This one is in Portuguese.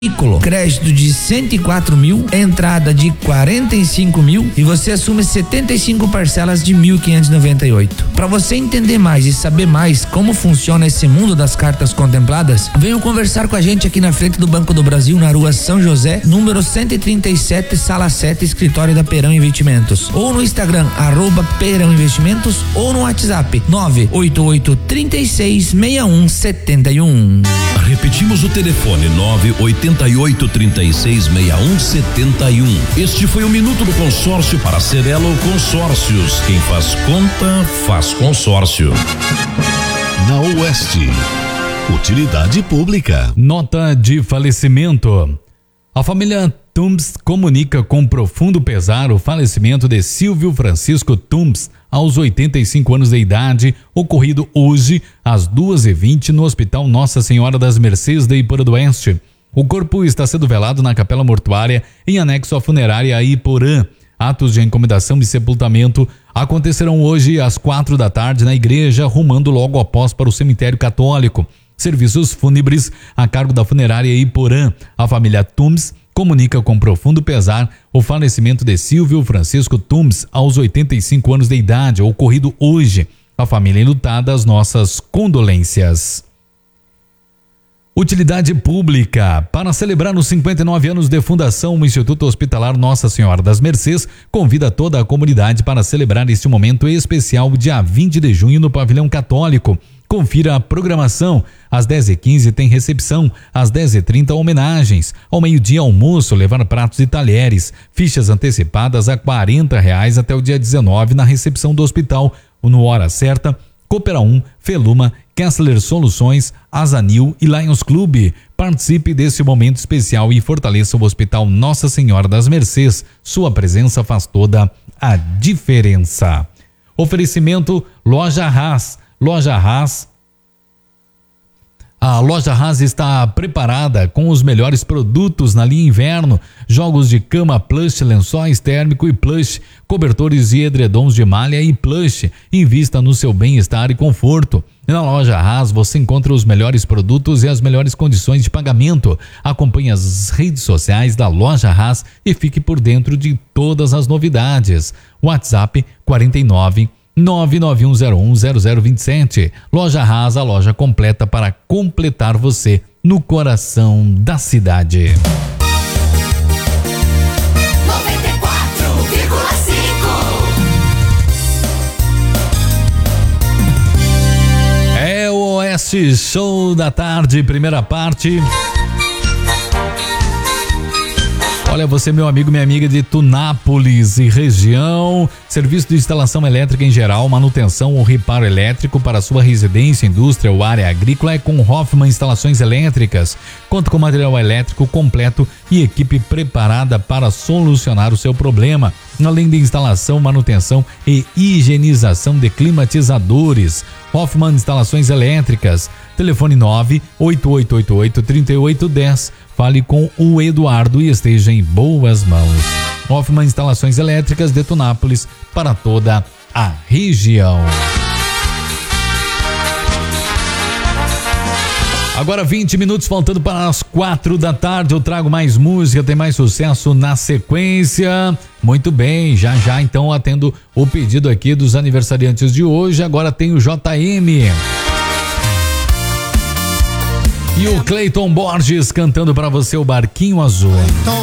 crédito de 104 mil, entrada de 45 mil e você assume 75 parcelas de 1.598. Para você entender mais e saber mais como funciona esse mundo das cartas contempladas, venham conversar com a gente aqui na frente do Banco do Brasil, na rua São José, número 137, sala 7, escritório da Perão Investimentos, ou no Instagram, @Perão Investimentos, ou no WhatsApp 988366171. Repetimos o telefone 988366171. Este foi o Minuto do Consórcio para Cerelo Consórcios. Quem faz conta, faz consórcio. Na Oeste, utilidade pública. Nota de falecimento. A família Tumbs comunica com profundo pesar o falecimento de Silvio Francisco Tumbs, aos 85 anos de idade, ocorrido hoje às 2h20 no Hospital Nossa Senhora das Mercês de Iporã do Oeste. O corpo está sendo velado na capela mortuária em anexo à funerária Iporã. Atos de encomendação e sepultamento acontecerão hoje às 4 da tarde na igreja, rumando logo após para o cemitério católico. Serviços fúnebres a cargo da funerária Iporã. A família Tumbs comunica com profundo pesar o falecimento de Silvio Francisco Tumbs, aos 85 anos de idade, ocorrido hoje. A família enlutada, as nossas condolências. Utilidade pública. Para celebrar os 59 anos de fundação, o Instituto Hospitalar Nossa Senhora das Mercês convida toda a comunidade para celebrar este momento especial dia 20 de junho no Pavilhão Católico. Confira a programação. Às 10h15 tem recepção, às 10h30 homenagens, ao meio-dia almoço, levar pratos e talheres, fichas antecipadas a R$40 até o dia 19 na recepção do hospital. No Hora Certa, Coopera 1, Feluma, Kessler Soluções, Azanil e Lions Clube. Participe desse momento especial e fortaleça o Hospital Nossa Senhora das Mercês. Sua presença faz toda a diferença. Oferecimento Loja Haas. Loja Haas. A Loja Haas está preparada com os melhores produtos na linha inverno: jogos de cama plush, lençóis térmico e plush, cobertores e edredons de malha e plush. Invista no seu bem-estar e conforto. Na Loja Haas você encontra os melhores produtos e as melhores condições de pagamento. Acompanhe as redes sociais da Loja Haas e fique por dentro de todas as novidades. WhatsApp 49-991010027. Loja Haas, a loja completa para completar você no coração da cidade. 94,5. É o Oeste Show da Tarde, primeira parte. Olha, você, meu amigo, minha amiga de Tunápolis e região, serviço de instalação elétrica em geral, manutenção ou reparo elétrico para sua residência, indústria ou área agrícola é com Hoffman Instalações Elétricas. Conta com material elétrico completo e equipe preparada para solucionar o seu problema, além de instalação, manutenção e higienização de climatizadores. Hoffman Instalações Elétricas, telefone 988883810. Fale com o Eduardo e esteja em boas mãos. Hoffman Instalações Elétricas de Tunápolis para toda a região. Agora 20 minutos faltando para as 4 da tarde. Eu trago mais música, tem mais sucesso na sequência. Muito bem, já então atendo o pedido aqui dos aniversariantes de hoje. Agora tem o JM. E o Cleiton Borges cantando para você o Barquinho Azul.